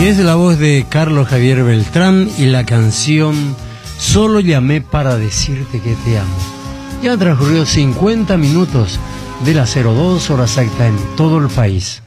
Y es la voz de Carlos Javier Beltrán y la canción Solo llamé para decirte que te amo. Ya transcurrió 50 minutos de las 02 horas exacta en todo el país.